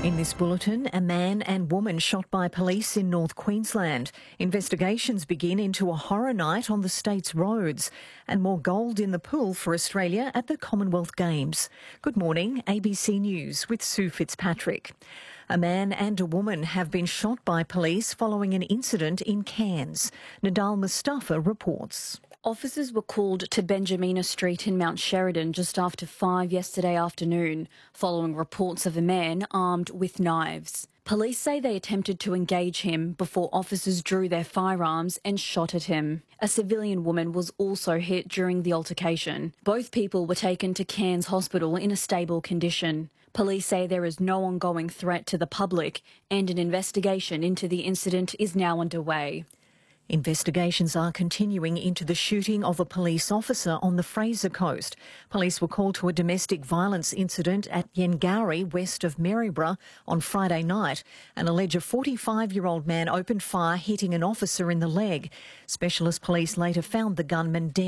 In this bulletin, a man and woman shot by police in North Queensland. Investigations begin into a horror night on the state's roads. And more gold in the pool for Australia at the Commonwealth Games. Good morning, ABC News with Sue Fitzpatrick. A man and a woman have been shot by police following an incident in Cairns. Nadal Mustafa reports. Officers were called to Benjamina Street in Mount Sheridan just after 5 yesterday afternoon, following reports of a man armed with knives. Police say they attempted to engage him before officers drew their firearms and shot at him. A civilian woman was also hit during the altercation. Both people were taken to Cairns Hospital in a stable condition. Police say there is no ongoing threat to the public and an investigation into the incident is now underway. Investigations are continuing into the shooting of a police officer on the Fraser Coast. Police were called to a domestic violence incident at Yengari, west of Maryborough, on Friday night. An alleged 45-year-old man opened fire, hitting an officer in the leg. Specialist police later found the gunman dead.